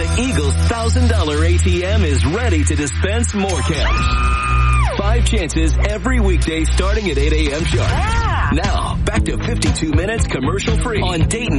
Eagles $1,000 ATM is ready to dispense more cash. 5 chances every weekday starting at 8 a.m. sharp. Yeah. Now, back to 52 minutes commercial free on Dayton